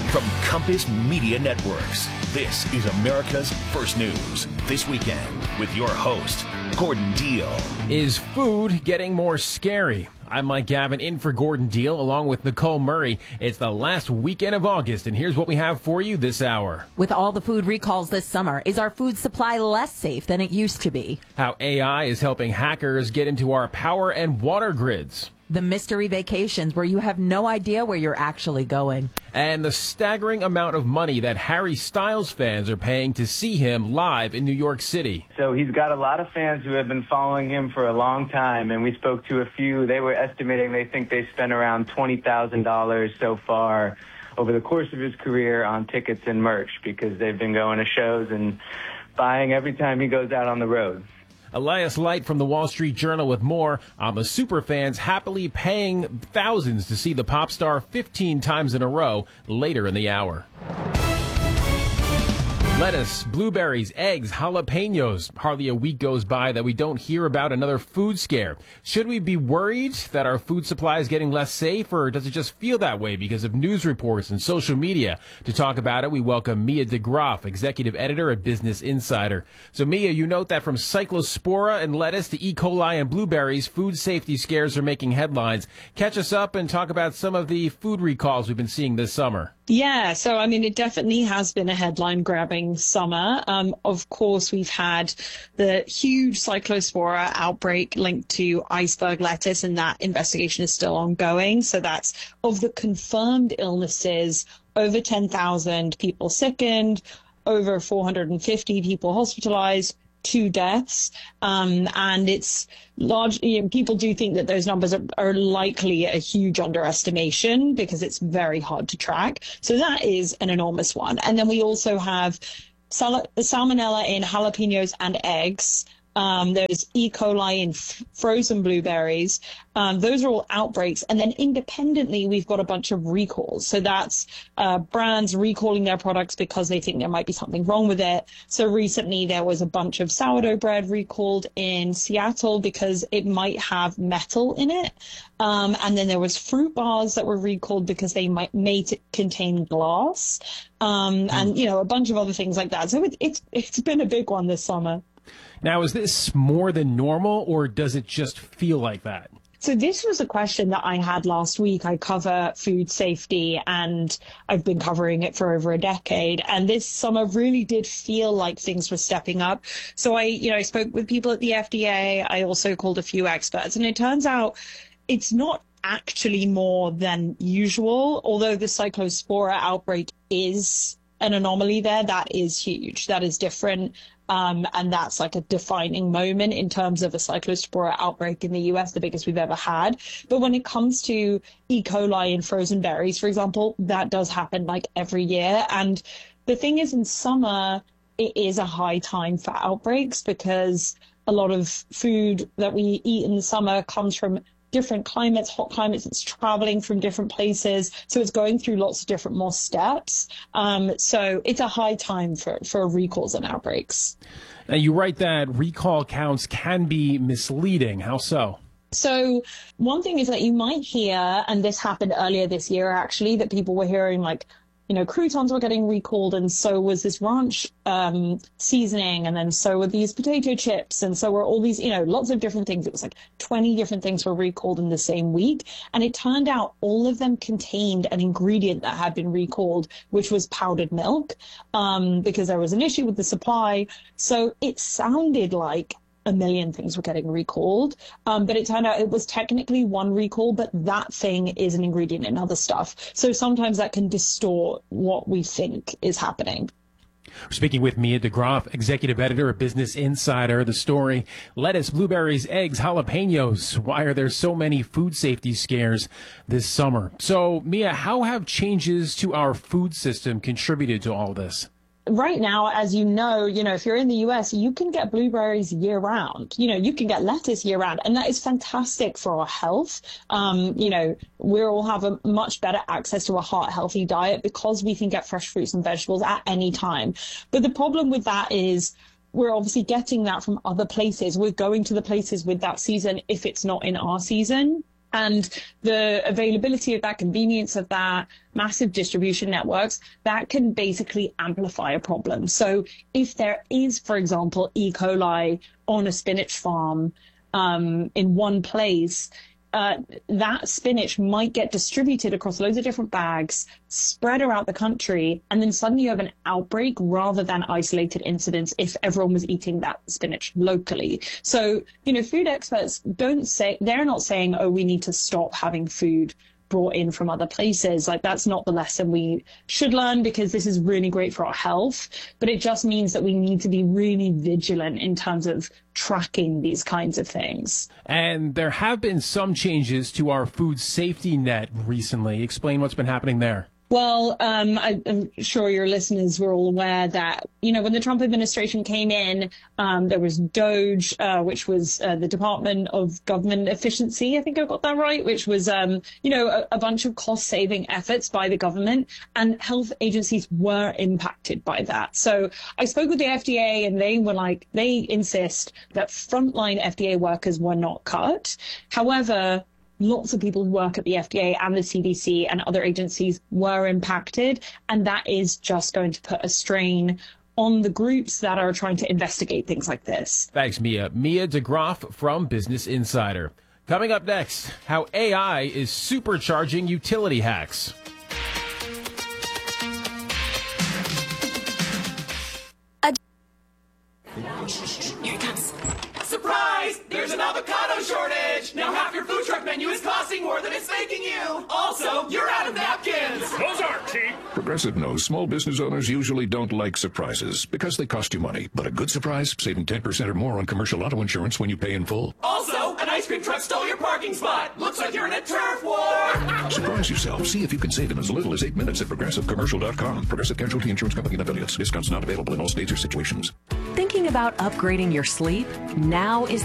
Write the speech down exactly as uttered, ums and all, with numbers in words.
From Compass Media Networks, this is America's First News This Weekend with your host, Gordon Deal. Is food getting more scary? I'm Mike Gavin in for Gordon Deal along with Nicole Murray. It's the last weekend of August, and here's what we have for you this hour. With all the food recalls this summer, is our food supply less safe than it used to be? How A I is helping hackers get into our power and water grids. The mystery vacations where you have no idea where you're actually going. And the staggering amount of money that Harry Styles fans are paying to see him live in New York City. So he's got a lot of fans who have been following him for a long time, and we spoke to a few. They were estimating they think they spent around twenty thousand dollars so far over the course of his career on tickets and merch because they've been going to shows and buying every time he goes out on the road. Elias Light from the Wall Street Journal with more on the superfans happily paying thousands to see the pop star fifteen times in a row later in the hour. Lettuce, blueberries, eggs, jalapenos. Hardly a week goes by that we don't hear about another food scare. Should we be worried that our food supply is getting less safe, or does it just feel that way because of news reports and social media? To talk about it, we welcome Mia DeGroff, executive editor at Business Insider. So, Mia, you note that from cyclospora and lettuce to E. coli and blueberries, food safety scares are making headlines. Catch us up and talk about some of the food recalls we've been seeing this summer. Yeah, so I mean, it definitely has been a headline-grabbing summer. Um, of course, we've had the huge cyclospora outbreak linked to iceberg lettuce, and that investigation is still ongoing. So that's of the confirmed illnesses, over ten thousand people sickened, over four hundred fifty people hospitalized, two deaths, um, and it's large. You know, people do think that those numbers are, are likely a huge underestimation because it's very hard to track. So that is an enormous one. And then we also have sal- salmonella in jalapenos and eggs. Um, there's E. coli in f- frozen blueberries. Um, those are all outbreaks. And then independently, we've got a bunch of recalls. So that's uh, brands recalling their products because they think there might be something wrong with it. So recently, there was a bunch of sourdough bread recalled in Seattle because it might have metal in it. Um, and then there was fruit bars that were recalled because they might may t- contain glass. Um, and, you know, a bunch of other things like that. So it, it's it's been a big one this summer. Now, is this more than normal, or does it just feel like that? So this was a question that I had last week. I cover food safety, and I've been covering it for over a decade. And this summer really did feel like things were stepping up. So I, you know, I spoke with people at the F D A. I also called a few experts, and it turns out it's not actually more than usual. Although the cyclospora outbreak is an anomaly there, that is huge. That is different. Um, and that's like a defining moment in terms of a cyclospora outbreak in the U S, the biggest we've ever had. But when it comes to E. coli in frozen berries, for example, that does happen like every year. And the thing is, in summer, it is a high time for outbreaks because a lot of food that we eat in the summer comes from different climates, hot climates. It's traveling from different places. So it's going through lots of different more steps. Um, so it's a high time for, for recalls and outbreaks. Now, you write that recall counts can be misleading. How so? So one thing is that you might hear, and this happened earlier this year, actually, that people were hearing like, you know, croutons were getting recalled, and so was this ranch um, seasoning, and then so were these potato chips, and so were all these, you know, lots of different things. It was like twenty different things were recalled in the same week, and it turned out all of them contained an ingredient that had been recalled, which was powdered milk, um, because there was an issue with the supply. So it sounded like a million things were getting recalled. Um, but it turned out it was technically one recall, but that thing is an ingredient in other stuff. So sometimes that can distort what we think is happening. We're speaking with Mia DeGroff, executive editor of Business Insider. The story, lettuce, blueberries, eggs, jalapenos. Why are there so many food safety scares this summer? So, Mia, how have changes to our food system contributed to all this? Right now, as you know, you know, if you're in the U S, you can get blueberries year round. You know, you can get lettuce year round, and that is fantastic for our health. Um, you know, we all have a much better access to a heart healthy diet because we can get fresh fruits and vegetables at any time. But the problem with that is we're obviously getting that from other places. We're going to the places with that season if it's not in our season. And the availability of that, convenience of that, massive distribution networks, that can basically amplify a problem. So if there is, for example, E. coli on a spinach farm um, in one place, uh, that spinach might get distributed across loads of different bags, spread around the country, and then suddenly you have an outbreak rather than isolated incidents if everyone was eating that spinach locally. So, you know, food experts don't say, they're not saying, oh, we need to stop having food brought in from other places. Like, that's not the lesson we should learn, because this is really great for our health. But it just means that we need to be really vigilant in terms of tracking these kinds of things. And there have been some changes to our food safety net recently. Explain what's been happening there. Well, um, I, I'm sure your listeners were all aware that, you know, when the Trump administration came in, um, there was DOGE, uh, which was uh, the Department of Government Efficiency. I think I got that right, which was, um, you know, a, a bunch of cost-saving efforts by the government, and health agencies were impacted by that. So I spoke with the F D A, and they were like, they insist that frontline F D A workers were not cut. However, lots of people who work at the F D A and the C D C and other agencies were impacted, and that is just going to put a strain on the groups that are trying to investigate things like this. Thanks, Mia. Mia DeGroff from Business Insider. Coming up next, how A I is supercharging utility hacks. Here it comes. Surprise! There's an avocado shortage! Now half your food truck menu is costing more than it's making you! Also, you're out of napkins! Those aren't cheap! Progressive knows small business owners usually don't like surprises because they cost you money. But a good surprise, saving ten percent or more on commercial auto insurance when you pay in full. Also, an ice cream truck stole your parking spot! Looks like you're in a turf war! Surprise yourself. See if you can save in as little as eight minutes at progressive commercial dot com. Progressive Casualty Insurance Company and affiliates. Discounts not available in all states or situations. Thinking about upgrading your sleep? Now is